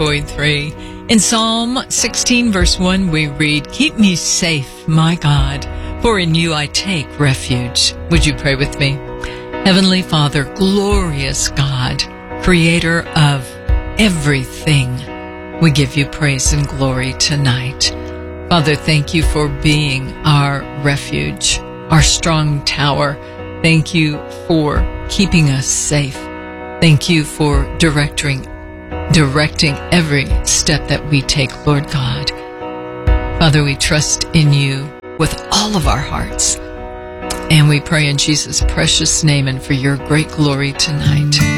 104.3. In Psalm 16 verse 1 we read, "Keep me safe, my God, for in you I take refuge." Would you pray with me? Heavenly Father, glorious God, creator of everything, we give you praise and glory tonight. Father, thank you for being our refuge, our strong tower. Thank you for keeping us safe. Thank you for directing every step that we take, Lord God. Father, we trust in you with all of our hearts. And we pray in Jesus' precious name and for your great glory tonight.